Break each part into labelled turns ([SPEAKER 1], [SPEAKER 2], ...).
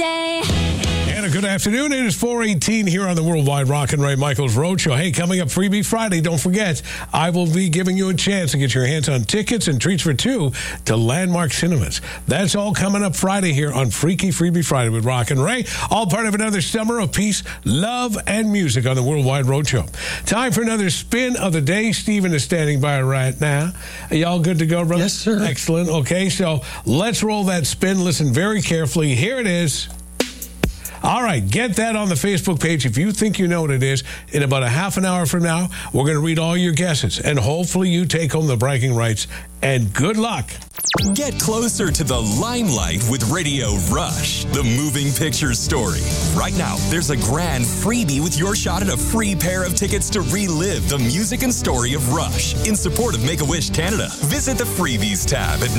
[SPEAKER 1] day.
[SPEAKER 2] And a good afternoon. It is 4:18 here on the Worldwide Rock and Ray Michaels Roadshow. Hey, coming up Freebie Friday, don't forget, I will be giving you a chance to get your hands on tickets and treats for two to Landmark Cinemas. That's all coming up Friday here on Freaky Freebie Friday with Rock and Ray. All part of another summer of peace, love, and music on the Worldwide Roadshow. Time for another spin of the day. Steven is standing by right now. Are y'all good to go, brother?
[SPEAKER 3] Yes, sir.
[SPEAKER 2] Excellent. Okay, so let's roll that spin. Listen very carefully. Here it is. All right, get that on the Facebook page if you think you know what it is. In about a half an hour from now, we're going to read all your guesses, and hopefully you take home the bragging rights, and good luck.
[SPEAKER 4] Get closer to the limelight with Radio Rush, the moving pictures story. Right now, there's a grand freebie with your shot at a free pair of tickets to relive the music and story of Rush in support of Make-A-Wish Canada. Visit the freebies tab at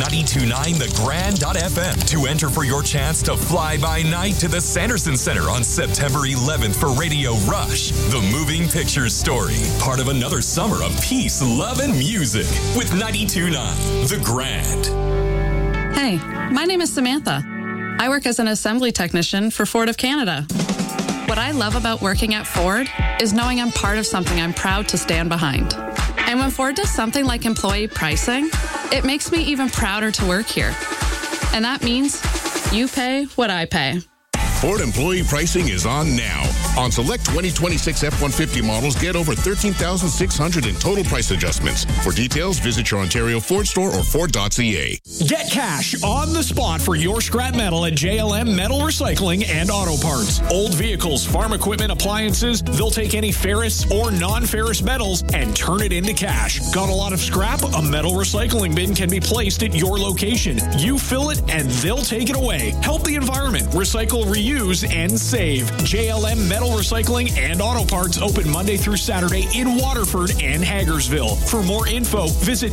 [SPEAKER 4] 929thegrand.fm to enter for your chance to fly by night to the Sanderson Center on September 11th for Radio Rush, the moving pictures story. Part of another summer of peace, love, and music with 92.9 The Grand.
[SPEAKER 5] Hey, my name is Samantha. I work as an assembly technician for Ford of Canada. What I love about working at Ford is knowing I'm part of something I'm proud to stand behind. And when Ford does something like employee pricing, it makes me even prouder to work here. And that means you pay what I pay.
[SPEAKER 6] Ford employee pricing is on now. On select 2026 F-150 models, get over $13,600 in total price adjustments. For details, visit your Ontario Ford store or Ford.ca.
[SPEAKER 7] Get cash on the spot for your scrap metal at JLM Metal Recycling and Auto Parts. Old vehicles, farm equipment, appliances, they'll take any ferrous or non-ferrous metals and turn it into cash. Got a lot of scrap? A metal recycling bin can be placed at your location. You fill it and they'll take it away. Help the environment. Recycle, reuse, and save. JLM Metal Recycling and Auto Parts open Monday through Saturday in Waterford and Hagersville. For more info, visit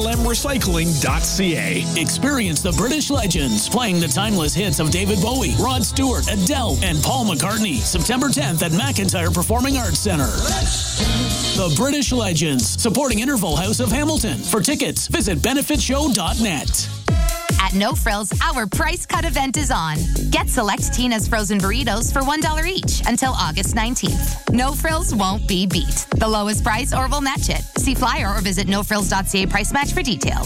[SPEAKER 7] jlmrecycling.ca.
[SPEAKER 8] Experience the British legends playing the timeless hits of David Bowie, Rod Stewart, Adele, and Paul McCartney. September 10th at McIntyre Performing Arts Center. The British Legends, supporting Interval House of Hamilton. For tickets, visit benefitshow.net.
[SPEAKER 9] At No Frills, our price cut event is on. Get select Tina's frozen burritos for $1 each until August 19th. No Frills won't be beat. The lowest price or we'll match it. See flyer or visit nofrills.ca price match for details.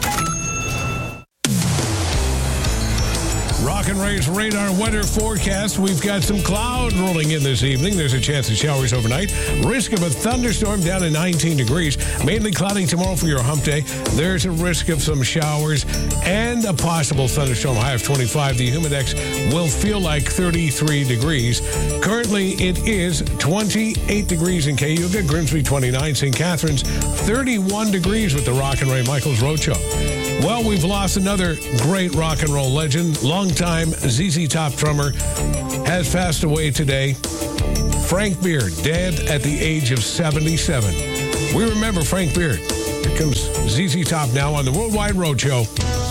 [SPEAKER 2] Rock and Ray's radar weather forecast. We've got some cloud rolling in this evening. There's a chance of showers overnight. Risk of a thunderstorm down to 19 degrees. Mainly cloudy tomorrow for your hump day. There's a risk of some showers and a possible thunderstorm, high of 25. The humidex will feel like 33 degrees. Currently, it is 28 degrees in Cayuga, Grimsby 29, St. Catharines 31 degrees with the Rock and Ray Michaels Roadshow. Well, we've lost another great rock and roll legend. Longtime ZZ Top drummer has passed away today. Frank Beard, dead at the age of 77. We remember Frank Beard. Here comes ZZ Top now on the Worldwide Roadshow.